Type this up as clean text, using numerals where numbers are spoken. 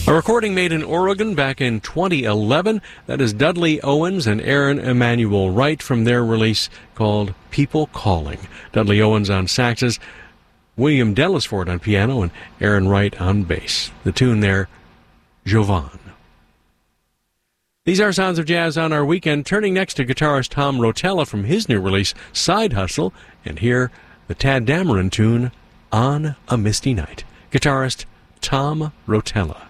A recording made in Oregon back in 2011. That is Dudley Owens and Aaron Emanuel Wright from their release called People Calling. Dudley Owens on saxes, William Dellisford on piano, and Aaron Wright on bass. The tune there, Jovan. These are Sounds of Jazz on our weekend, turning next to guitarist Tom Rotella from his new release, Side Hustle, and here the Tadd Dameron tune, On a Misty Night. Guitarist Tom Rotella.